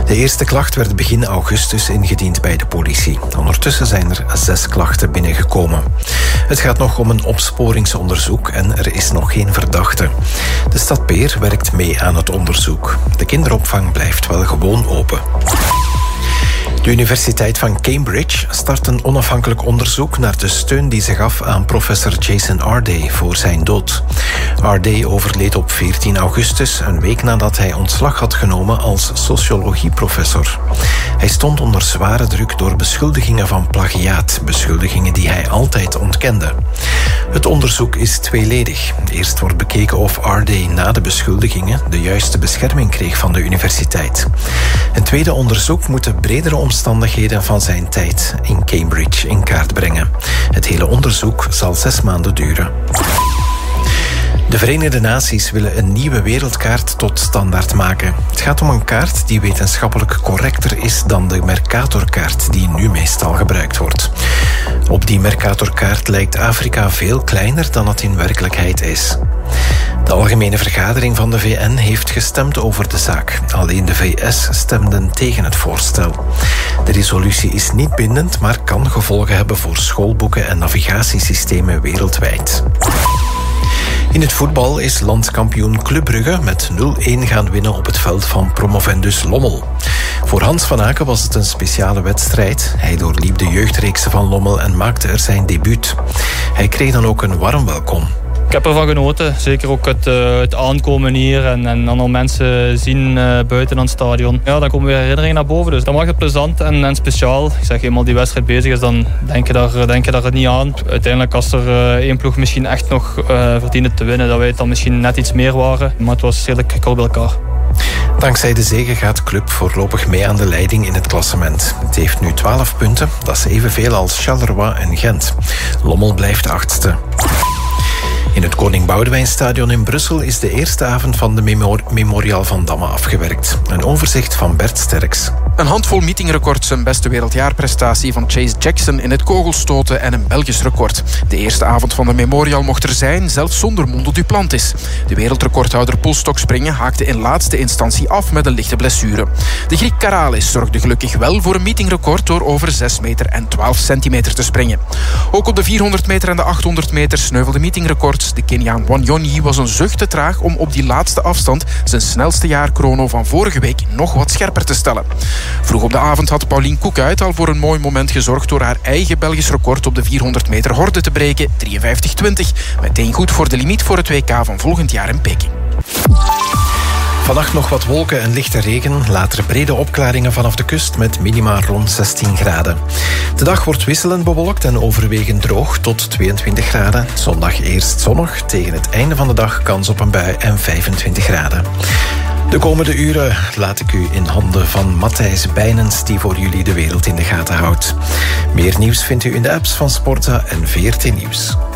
De eerste klacht werd begin augustus ingediend bij de politie. Ondertussen zijn er 6 klachten binnengekomen. Het gaat nog om een opsporingsonderzoek en er is nog geen verdachte. De stad Peer werkt mee aan het onderzoek. De kinderopvang blijft wel gewoon open. De Universiteit van Cambridge start een onafhankelijk onderzoek naar de steun die ze gaf aan professor Jason Arday voor zijn dood. Arday overleed op 14 augustus, een week nadat hij ontslag had genomen als sociologieprofessor. Hij stond onder zware druk door beschuldigingen van plagiaat, beschuldigingen die hij altijd ontkende. Het onderzoek is tweeledig. Eerst wordt bekeken of Arday na de beschuldigingen de juiste bescherming kreeg van de universiteit. Een tweede onderzoek moet de bredere omstandigheden van zijn tijd in Cambridge in kaart brengen. Het hele onderzoek zal 6 maanden duren. De Verenigde Naties willen een nieuwe wereldkaart tot standaard maken. Het gaat om een kaart die wetenschappelijk correcter is dan de Mercatorkaart die nu meestal gebruikt wordt. Op die Mercatorkaart lijkt Afrika veel kleiner dan het in werkelijkheid is. De Algemene Vergadering van de VN heeft gestemd over de zaak. Alleen de VS stemden tegen het voorstel. De resolutie is niet bindend, maar kan gevolgen hebben voor schoolboeken en navigatiesystemen wereldwijd. In het voetbal is landskampioen Club Brugge met 0-1 gaan winnen op het veld van promovendus Lommel. Voor Hans van Aken was het een speciale wedstrijd. Hij doorliep de jeugdreeksen van Lommel en maakte er zijn debuut. Hij kreeg dan ook een warm welkom. Ik heb ervan genoten. Zeker ook het aankomen hier en dan al mensen zien buiten aan het stadion. Ja, dan komen weer herinneringen naar boven. Dus dat maakt het plezant en speciaal. Ik zeg, eenmaal die wedstrijd bezig is, dan denk je daar het niet aan. Uiteindelijk, als er één ploeg misschien echt nog verdiende te winnen, dat wij het dan misschien net iets meer waren. Maar het was redelijk gekald bij elkaar. Dankzij de zege gaat Club voorlopig mee aan de leiding in het klassement. Het heeft nu 12 punten. Dat is evenveel als Charleroi en Gent. Lommel blijft 8e. In het Koning Boudewijnstadion in Brussel is de eerste avond van de Memorial van Damme afgewerkt. Een overzicht van Bert Sterks. Een handvol meetingrecords, een beste wereldjaarprestatie van Chase Jackson in het kogelstoten en een Belgisch record. De eerste avond van de Memorial mocht er zijn, zelfs zonder Mondo Duplantis. De wereldrecordhouder polstokspringen haakte in laatste instantie af met een lichte blessure. De Griek Karalis zorgde gelukkig wel voor een meetingrecord door over 6 meter en 12 centimeter te springen. Ook op de 400 meter en de 800 meter sneuvelde meetingrecords. De Keniaan Wanyonyi was een zucht te traag om op die laatste afstand zijn snelste jaarchrono van vorige week nog wat scherper te stellen. Vroeg op de avond had Pauline Koekuit al voor een mooi moment gezorgd door haar eigen Belgisch record op de 400 meter horde te breken, 53,20. Meteen goed voor de limiet voor het WK van volgend jaar in Peking. Vannacht nog wat wolken en lichte regen. Later brede opklaringen vanaf de kust met minima rond 16 graden. De dag wordt wisselend bewolkt en overwegend droog tot 22 graden. Zondag eerst zonnig. Tegen het einde van de dag kans op een bui en 25 graden. De komende uren laat ik u in handen van Matthijs Bijnens, die voor jullie de wereld in de gaten houdt. Meer nieuws vindt u in de apps van Sporza en VRT Nieuws.